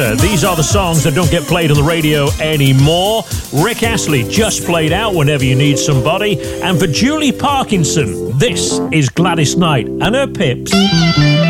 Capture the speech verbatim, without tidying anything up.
These are the songs that don't get played on the radio anymore. Rick Astley, Just Played Out, Whenever You Need Somebody. And for Julie Parkinson, this is Gladys Knight and her Pips.